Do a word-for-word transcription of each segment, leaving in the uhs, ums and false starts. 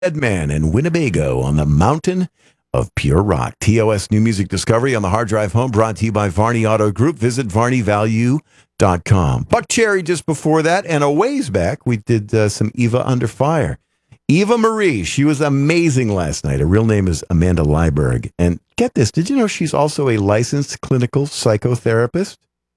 Deadman and Winnebago on the mountain of pure rock. T O S New Music Discovery on the hard drive home, brought to you by Varney Auto Group. Visit varney value dot com. Buck Cherry just before that, and a ways back, we did uh, some Eva Under Fire. Eva Marie, she was amazing last night. Her real name is Amanda Leiberg. And get this, did you know she's also a licensed clinical psychotherapist?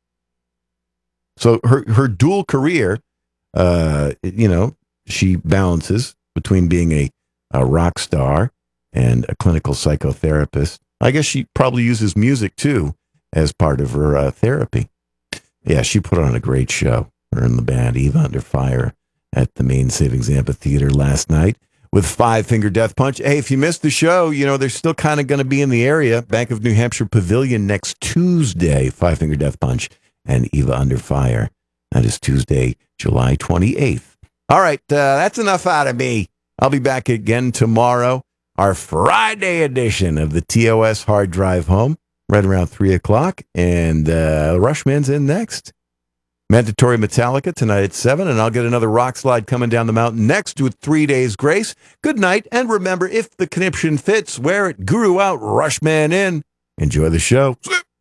So her, her dual career, uh, you know, she balances between being a, a rock star and a clinical psychotherapist. I guess she probably uses music, too, as part of her uh, therapy. Yeah, she put on a great show. Her and the band, Eva Under Fire, at the Main Savings Amphitheater last night with Five Finger Death Punch. Hey, if you missed the show, you know, they're still kind of going to be in the area. Bank of New Hampshire Pavilion next Tuesday, Five Finger Death Punch and Eva Under Fire. That is Tuesday, July twenty-eighth. All right, uh, that's enough out of me. I'll be back again tomorrow, our Friday edition of the T O S Hard Drive Home, right around three o'clock, and uh, Rushman's in next. Mandatory Metallica tonight at seven, and I'll get another rock slide coming down the mountain next with Three Days Grace. Good night, and remember, if the conniption fits, wear it, guru out, Rushman in. Enjoy the show.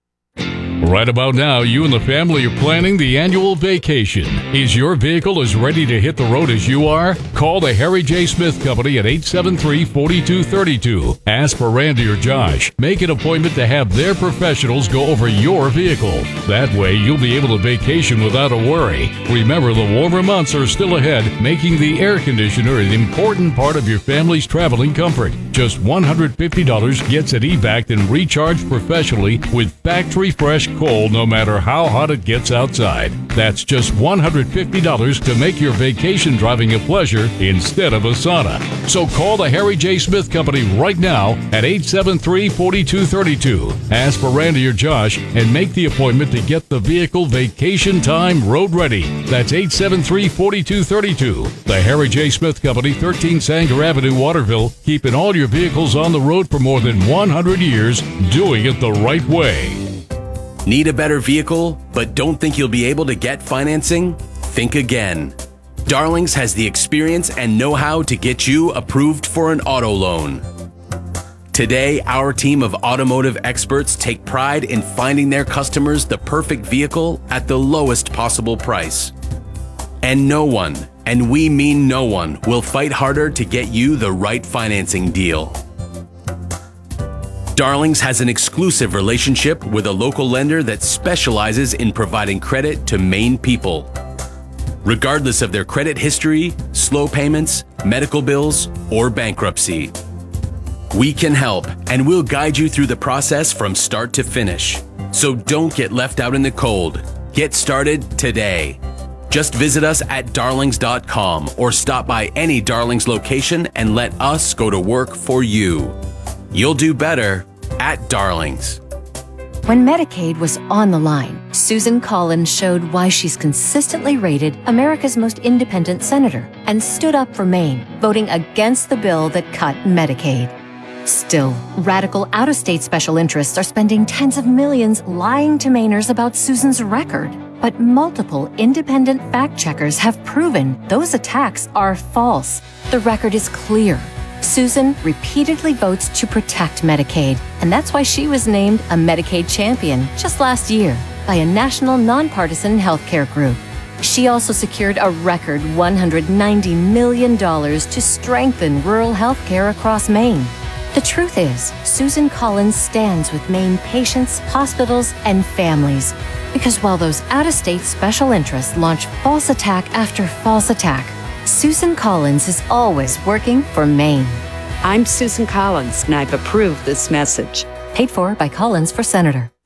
Right about now, you and the family are planning the annual vacation. Is your vehicle as ready to hit the road as you are? Call the Harry J. Smith Company at eight seven three, four two three two. Ask for Randy or Josh. Make an appointment to have their professionals go over your vehicle. That way, you'll be able to vacation without a worry. Remember, the warmer months are still ahead, making the air conditioner an important part of your family's traveling comfort. Just one hundred fifty dollars gets it evac and recharged professionally with factory fresh cold no matter how hot it gets outside. That's just one hundred fifty dollars to make your vacation driving a pleasure instead of a sauna. So call the Harry J. Smith Company right now at eight seven three, four two three two. Ask for Randy or Josh and make the appointment to get the vehicle vacation time road ready. That's eight seven three, four two three two. The Harry J. Smith Company, thirteen Sanger Avenue, Waterville, keeping all your vehicles on the road for more than one hundred years, doing it the right way. Need a better vehicle, but don't think you'll be able to get financing? Think again. Darlings has the experience and know-how to get you approved for an auto loan. Today, our team of automotive experts take pride in finding their customers the perfect vehicle at the lowest possible price. And no one, and we mean no one, will fight harder to get you the right financing deal. Darlings has an exclusive relationship with a local lender that specializes in providing credit to Maine people. Regardless of their credit history, slow payments, medical bills, or bankruptcy. We can help, and we'll guide you through the process from start to finish. So don't get left out in the cold. Get started today. Just visit us at darlings dot com or stop by any Darlings location and let us go to work for you. You'll do better at Darlings. When Medicaid was on the line, Susan Collins showed why she's consistently rated America's most independent senator and stood up for Maine, voting against the bill that cut Medicaid. Still, radical out-of-state special interests are spending tens of millions lying to Mainers about Susan's record. But multiple independent fact-checkers have proven those attacks are false. The record is clear. Susan repeatedly votes to protect Medicaid, and that's why she was named a Medicaid champion just last year by a national nonpartisan healthcare group. She also secured a record one hundred ninety million dollars to strengthen rural healthcare across Maine. The truth is, Susan Collins stands with Maine patients, hospitals, and families. Because while those out-of-state special interests launch false attack after false attack, Susan Collins is always working for Maine. I'm Susan Collins, and I've approved this message. Paid for by Collins for Senator.